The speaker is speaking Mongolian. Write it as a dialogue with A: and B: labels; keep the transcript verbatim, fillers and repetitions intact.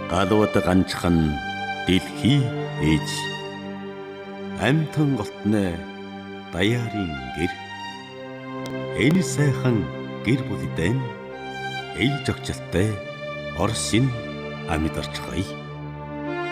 A: галууд ганчхан дэлхий ээж амтан голтны даяарын гэр энэ сайхан гэр бүлдэн ээлж огчлолтой Орсын амьд орчхой.